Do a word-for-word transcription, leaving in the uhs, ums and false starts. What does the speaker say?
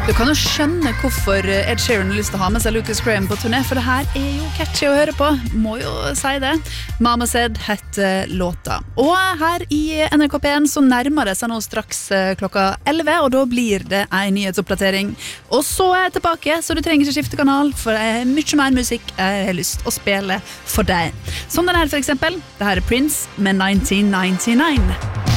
Du kan jo skjønne hvorfor Ed Sheeran har lyst til å ha med seg Lucas Graham på turné, for det her er jo catchy å høre på, må jo si det. Mama Said heter låta. Og her i N R K P en så nærmer det seg nå straks klokka elleve, og da blir det en nyhetsoppdatering. Og så er jeg tilbake, så du trenger ikke skifte kanal, for det er mye mer musikk jeg har lyst å spille for deg. Som den her for eksempel, det her er Prince med nineteen ninety-nine.